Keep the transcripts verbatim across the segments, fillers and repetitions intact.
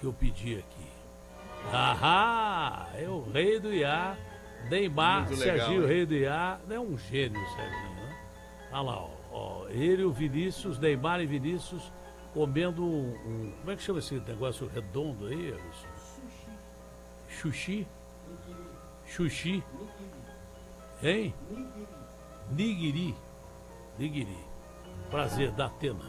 que eu pedi aqui. Ah, é o rei do Iá, Neymar, Muito legal, Serginho, hein? rei do Iá, é um gênio, Serginho, né? Olha lá, ó, ó, ele e o Vinícius, Neymar e Vinícius, comendo um, um- como é que chama esse negócio redondo aí, Wilson? Xuxi? Xuxi? Hein? Nigiri. Nigiri. Prazer, da Atena.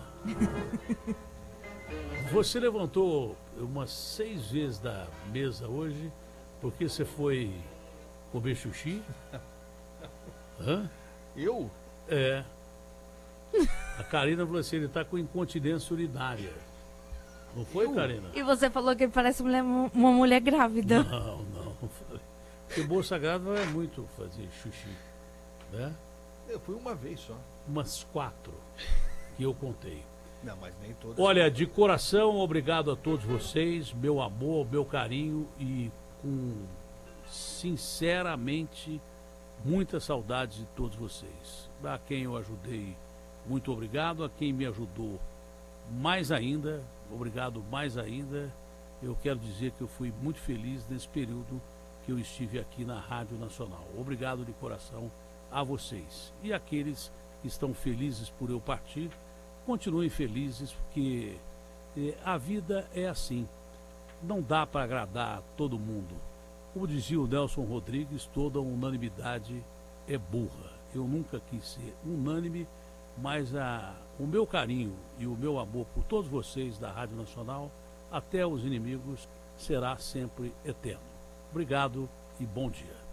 Você levantou umas seis vezes da mesa hoje porque você foi comer xuxi? Hã? Eu? É. A Karina falou assim, ele tá com incontinência urinária. Não foi, Karina? E você falou que ele parece mulher- uma mulher grávida. Não, não, não falei. Porque Bolsa Grávida não é muito fazer xuxi, né? Eu fui uma vez só. Umas quatro que eu contei. Não, mas nem todas. Olha, de coração, obrigado a todos vocês, meu amor, meu carinho e com, sinceramente, muita saudade de todos vocês. A quem eu ajudei, muito obrigado. A quem me ajudou, mais ainda, obrigado mais ainda. Eu quero dizer que eu fui muito feliz nesse período que eu estive aqui na Rádio Nacional. Obrigado de coração a vocês. E aqueles que estão felizes por eu partir, continuem felizes, porque eh, a vida é assim. Não dá para agradar todo mundo. Como dizia o Nelson Rodrigues, toda unanimidade é burra. Eu nunca quis ser unânime, mas a, o meu carinho e o meu amor por todos vocês da Rádio Nacional, até os inimigos, será sempre eterno. Obrigado e bom dia.